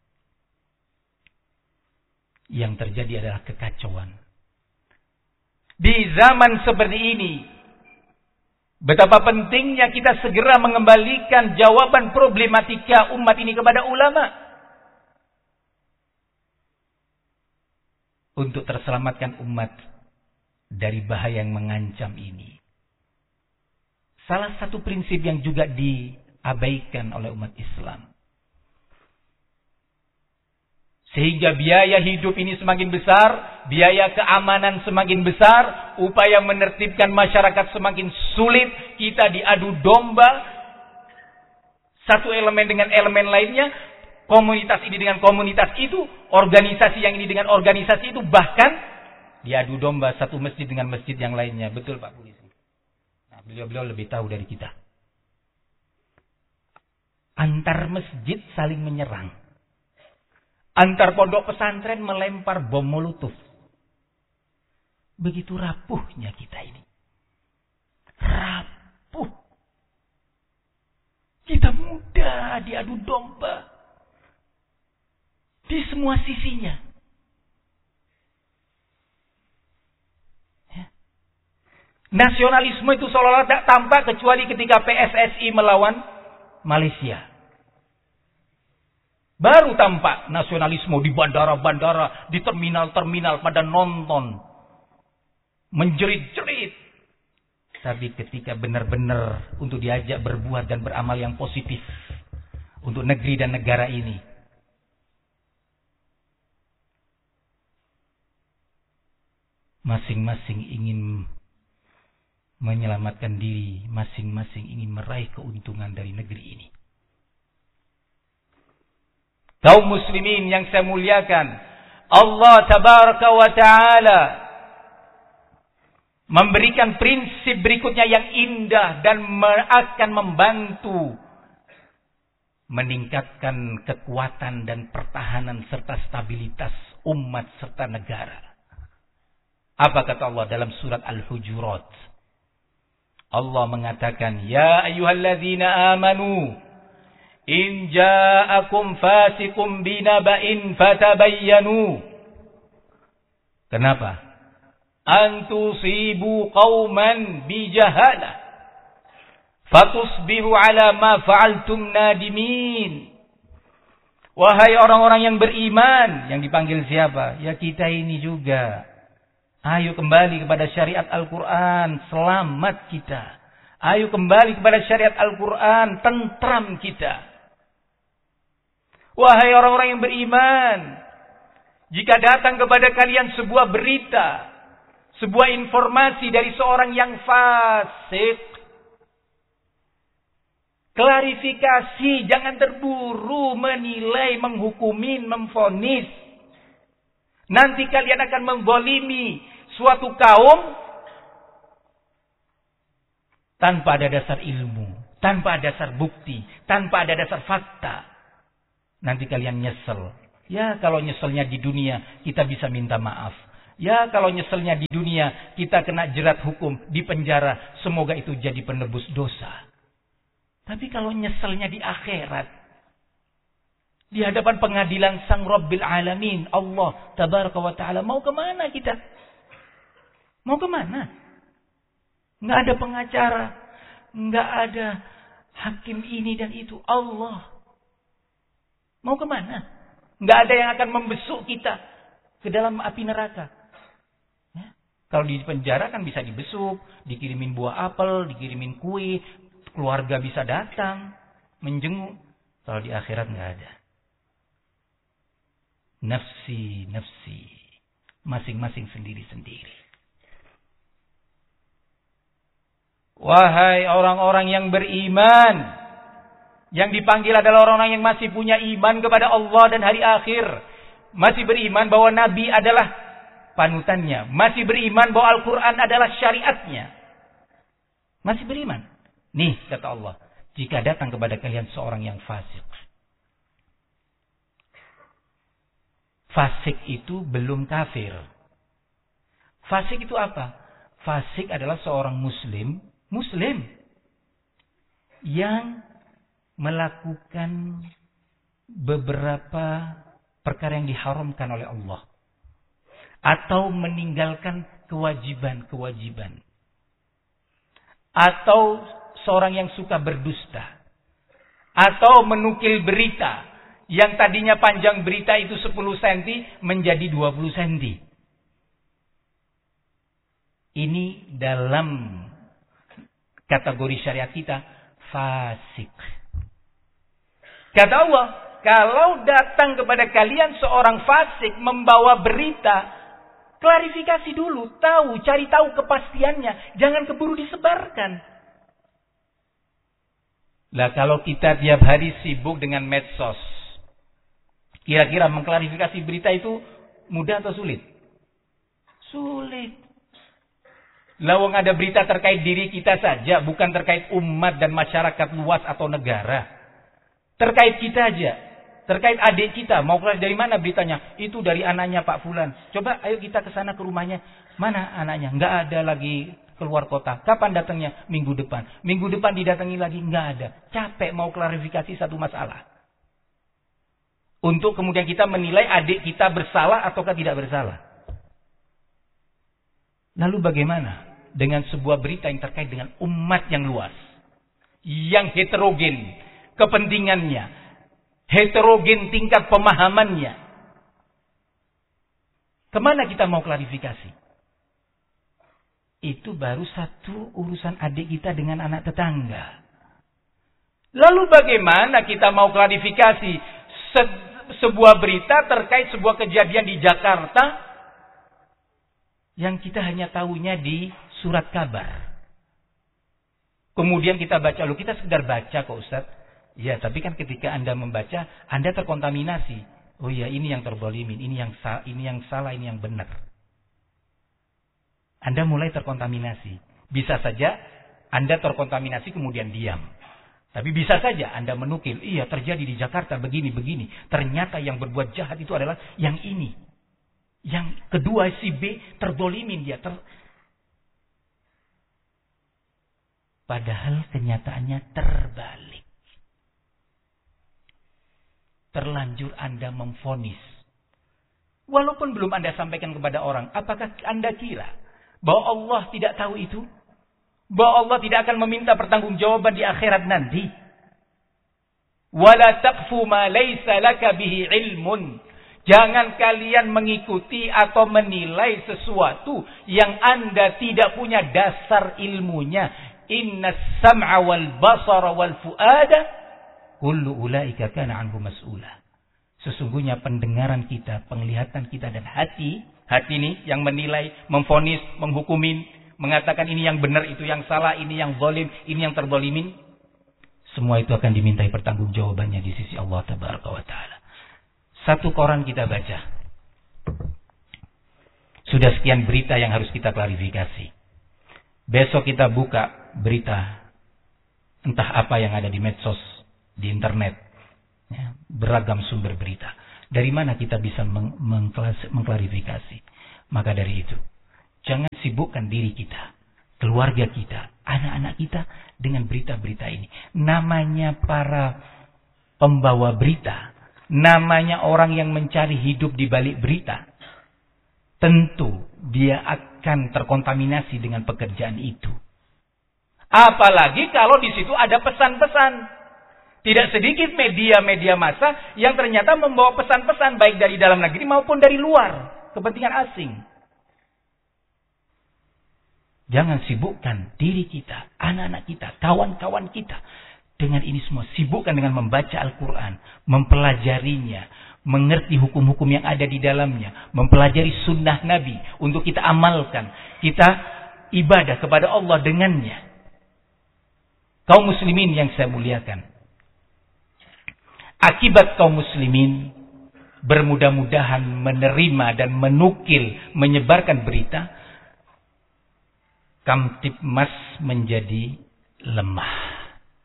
Yang terjadi adalah kekacauan. Di zaman seperti ini, betapa pentingnya kita segera mengembalikan jawaban problematika umat ini kepada ulama. Untuk terselamatkan umat dari bahaya yang mengancam ini. Salah satu prinsip yang juga diabaikan oleh umat Islam. Sehingga biaya hidup ini semakin besar, biaya keamanan semakin besar, upaya menertibkan masyarakat semakin sulit, kita diadu domba, satu elemen dengan elemen lainnya, komunitas ini dengan komunitas itu, organisasi yang ini dengan organisasi itu, bahkan diadu domba satu masjid dengan masjid yang lainnya. Betul Pak Polisi. Nah, beliau-beliau lebih tahu dari kita. Antar masjid saling menyerang. Antar pondok pesantren melempar bom molotov. Begitu rapuhnya kita ini. Rapuh. Kita mudah diadu domba. Di semua sisinya. Ya. Nasionalisme itu seolah-olah tak tampak kecuali ketika P S S I melawan Malaysia. Baru tampak nasionalisme di bandara-bandara, di terminal-terminal pada nonton. Menjerit-jerit. Tapi ketika benar-benar untuk diajak berbuat dan beramal yang positif. Untuk negeri dan negara ini. Masing-masing ingin menyelamatkan diri. Masing-masing ingin meraih keuntungan dari negeri ini. Kaum muslimin yang saya muliakan, Allah tabaraka wa ta'ala memberikan prinsip berikutnya yang indah dan akan membantu meningkatkan kekuatan dan pertahanan serta stabilitas umat serta negara. Apa kata Allah dalam surat Al-Hujurat? Allah mengatakan, Ya ayyuhalladzina amanu, In ja'akum fasikum binaba'in fatabayyanu. Kenapa? Antusibu qauman bijahalah. Fatusbihu ala ma fa'altum nadimin. Wahai orang-orang yang beriman. Yang dipanggil siapa? Ya kita ini juga. Ayo kembali kepada syariat Al-Quran. Selamat kita. Ayo kembali kepada syariat Al-Quran. Tentram kita. Wahai orang-orang yang beriman, jika datang kepada kalian sebuah berita, sebuah informasi dari seorang yang fasik, klarifikasi, jangan terburu menilai, menghukumin, memvonis. Nanti kalian akan membolimi suatu kaum tanpa ada dasar ilmu, tanpa dasar bukti, tanpa ada dasar fakta, nanti kalian nyesel. Ya, kalau nyeselnya di dunia, kita bisa minta maaf. Ya, kalau nyeselnya di dunia, kita kena jerat hukum, di penjara, semoga itu jadi penebus dosa. Tapi kalau nyeselnya di akhirat, di hadapan pengadilan Sang Rabbil Alamin, Allah Tabaraka wa Ta'ala, mau kemana kita? Mau kemana? Nggak ada pengacara, nggak ada hakim ini dan itu. Allah. Mau kemana? Nggak ada yang akan membesuk kita ke dalam api neraka. Ya? Kalau di penjara kan bisa dibesuk, dikirimin buah apel, dikirimin kue, keluarga bisa datang, menjenguk. Kalau di akhirat nggak ada. Nafsi, nafsi. Masing-masing sendiri-sendiri. Wahai orang-orang yang beriman. Yang dipanggil adalah orang-orang yang masih punya iman kepada Allah dan hari akhir. Masih beriman bahwa Nabi adalah panutannya. Masih beriman bahwa Al-Quran adalah syariatnya. Masih beriman. Nih, kata Allah. Jika datang kepada kalian seorang yang fasik. Fasik itu belum kafir. Fasik itu apa? Fasik adalah seorang muslim. Muslim. Yang melakukan beberapa perkara yang diharamkan oleh Allah. Atau meninggalkan kewajiban-kewajiban. Atau seorang yang suka berdusta. Atau menukil berita. Yang tadinya panjang berita itu sepuluh sentimeter menjadi dua puluh sentimeter. Ini dalam kategori syariat kita fasik. Kata Allah, kalau datang kepada kalian seorang fasik membawa berita, klarifikasi dulu, tahu, cari tahu kepastiannya, jangan keburu disebarkan. Lah kalau kita tiap hari sibuk dengan medsos, kira-kira mengklarifikasi berita itu mudah atau sulit? Sulit. Lawang ada berita terkait diri kita saja, bukan terkait umat dan masyarakat luas atau negara. Terkait kita aja, terkait adik kita, mau keluar dari mana beritanya? Itu dari anaknya Pak Fulan. Coba ayo kita ke sana ke rumahnya. Mana anaknya? Nggak ada lagi keluar kota. Kapan datangnya? Minggu depan. Minggu depan didatangi lagi, nggak ada. Capek mau klarifikasi satu masalah. Untuk kemudian kita menilai adik kita bersalah ataukah tidak bersalah. Lalu bagaimana dengan sebuah berita yang terkait dengan umat yang luas, yang heterogen kepentingannya, heterogen tingkat pemahamannya? Kemana kita mau klarifikasi? Itu baru satu urusan adik kita dengan anak tetangga. Lalu bagaimana kita mau klarifikasi se- sebuah berita terkait sebuah kejadian di Jakarta yang kita hanya tahunya di surat kabar. Kemudian kita baca, lu kita sekedar baca kok Ustaz. Ya, tapi kan ketika Anda membaca, Anda terkontaminasi. Oh ya, ini yang terzalimin, ini yang sa- ini yang salah, ini yang benar. Anda mulai terkontaminasi. Bisa saja Anda terkontaminasi kemudian diam. Tapi bisa saja Anda menukil, iya terjadi di Jakarta begini-begini. Ternyata yang berbuat jahat itu adalah yang ini. Yang kedua si B terzalimin dia. Ter... Padahal kenyataannya terbalik. Terlanjur Anda memvonis. Walaupun belum Anda sampaikan kepada orang, apakah Anda kira bahwa Allah tidak tahu itu? Bahwa Allah tidak akan meminta pertanggungjawaban di akhirat nanti? Wala taqfu ma laysa laka bihi ilmun. Jangan kalian mengikuti atau menilai sesuatu yang Anda tidak punya dasar ilmunya. Inna sam'a wal basara wal fu'ada kullu ulaika kana anhu mas'ula. Sesungguhnya pendengaran kita, penglihatan kita dan hati, hati ini yang menilai, memvonis, menghukumin, mengatakan ini yang benar, itu yang salah, ini yang zalim, ini yang terzalimin, semua itu akan dimintai pertanggungjawabannya di sisi Allah Tabaraka wa Ta'ala. Satu koran kita baca, sudah sekian berita yang harus kita klarifikasi. Besok kita buka berita entah apa yang ada di medsos, di internet, ya, beragam sumber berita. Dari mana kita bisa meng- mengklas- mengklarifikasi? Maka dari itu, jangan sibukkan diri kita, keluarga kita, anak-anak kita dengan berita-berita ini. Namanya para pembawa berita, namanya orang yang mencari hidup di balik berita, tentu dia akan terkontaminasi dengan pekerjaan itu. Apalagi kalau di situ ada pesan-pesan. Tidak sedikit media-media massa yang ternyata membawa pesan-pesan baik dari dalam negeri maupun dari luar, kepentingan asing. Jangan sibukkan diri kita, anak-anak kita, kawan-kawan kita dengan ini semua. Sibukkan dengan membaca Al-Quran, mempelajarinya, mengerti hukum-hukum yang ada di dalamnya, mempelajari sunnah Nabi untuk kita amalkan, kita ibadah kepada Allah dengannya. Kaum muslimin yang saya muliakan, akibat kaum muslimin bermudah-mudahan menerima dan menukil, menyebarkan berita, Kamtibmas menjadi lemah.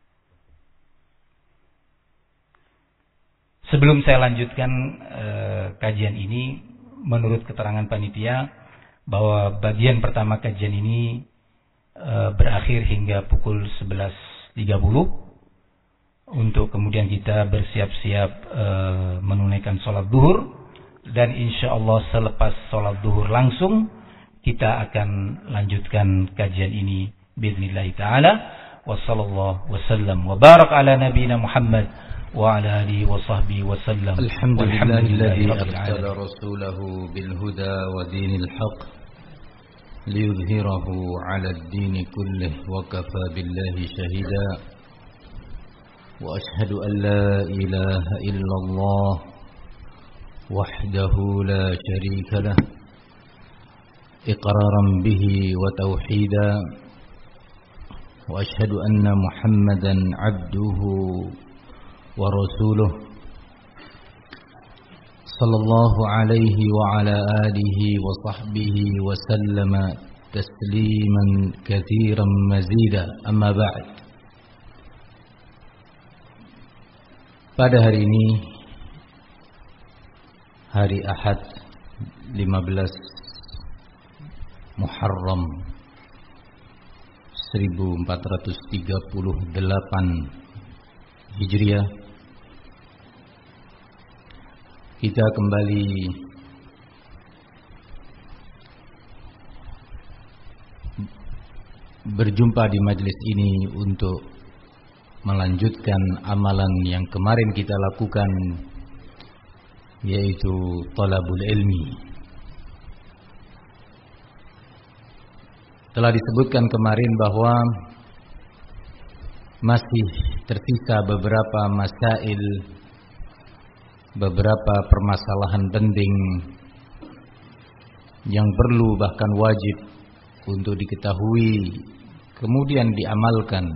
Sebelum saya lanjutkan eh, kajian ini, menurut keterangan panitia bahwa bagian pertama kajian ini eh, berakhir hingga pukul sebelas tiga puluh untuk kemudian kita bersiap-siap eh, menunaikan sholat duhur, dan insya Allah selepas sholat duhur langsung kita akan lanjutkan kajian ini biidznillah taala. Wassallallahu wasallam wa barak ala nabiyina Muhammad wa ala alihi wa sahbihi wa sallam. Alhamdulillahilladzi arsala rasulahu bil huda wa dinil haqq liyudhhirahu 'ala ad-din kullih wa kafa billahi shahida. Wa ashhadu an la ilaha illallah wahdahu la sharika lah iqraran bihi wa tauhida. Wa ashhadu anna Muhammadan 'abduhu wa rasuluh sallallahu alaihi wa ala alihi wa sahbihi wa sallama tasliman katsiran mazida. Amma ba'd. Pada hari ini, hari Ahad lima belas Muharram seribu empat ratus tiga puluh delapan Hijriah, kita kembali berjumpa di majelis ini untuk melanjutkan amalan yang kemarin kita lakukan, yaitu talabul ilmi. Telah disebutkan kemarin bahwa masih tersisa beberapa masail, beberapa permasalahan penting yang perlu bahkan wajib untuk diketahui kemudian diamalkan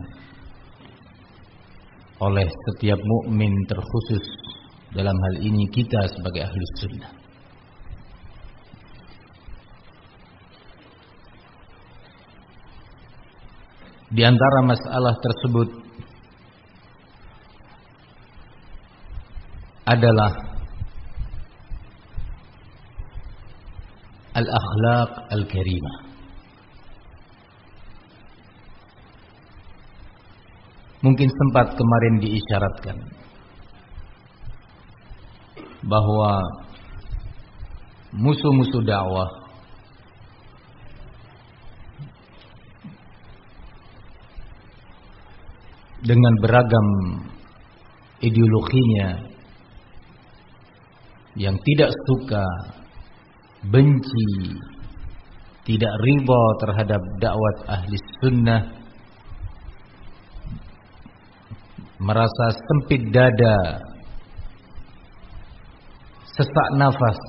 oleh setiap mukmin, terkhusus dalam hal ini kita sebagai ahlus sunnah. Di antara masalah tersebut adalah al-akhlaq al-karimah. Mungkin sempat kemarin diisyaratkan bahwa musuh-musuh dakwah dengan beragam ideologinya yang tidak suka, benci, tidak ridha terhadap dakwah ahli sunnah, merasa sempit dada, sesak nafas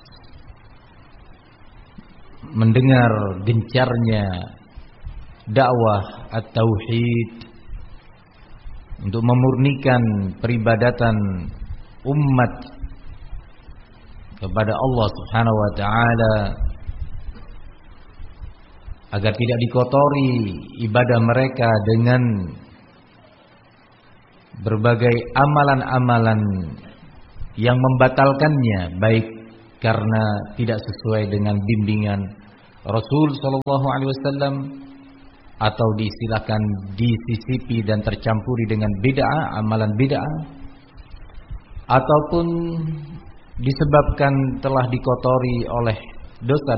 mendengar gencarnya dakwah at-tauhid untuk memurnikan peribadatan umat kepada Allah Subhanahu wa taala, agar tidak dikotori ibadah mereka dengan berbagai amalan-amalan yang membatalkannya, baik karena tidak sesuai dengan bimbingan Rasul sallallahu alaihi wasallam atau diistilahkan disisipi dan tercampuri dengan bid'ah, amalan bid'ah, ataupun disebabkan telah dikotori oleh dosa